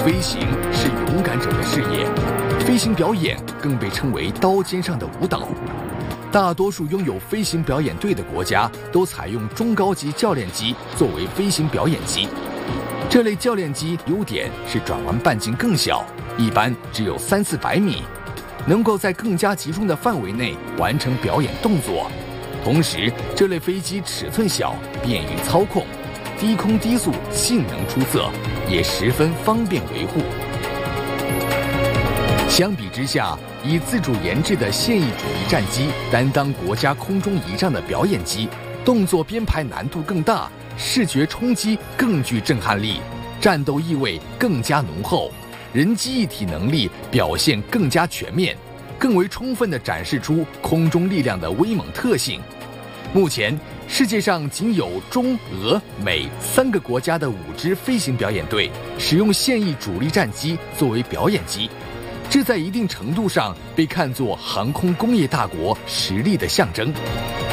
飞行是勇敢者的事业，飞行表演更被称为刀尖上的舞蹈。大多数拥有飞行表演队的国家都采用中高级教练机作为飞行表演机。这类教练机优点是转弯半径更小，一般只有300-400米，能够在更加集中的范围内完成表演动作。同时，这类飞机尺寸小，便于操控，低空低速性能出色，也十分方便维护。相比之下，以自主研制的现役主力战机担当国家空中仪仗的表演机，动作编排难度更大，视觉冲击更具震撼力，战斗意味更加浓厚，人机一体能力表现更加全面，更为充分地展示出空中力量的威猛特性。目前，世界上仅有中、俄、美3个国家的5支飞行表演队使用现役主力战机作为表演机，这在一定程度上被看作航空工业大国实力的象征。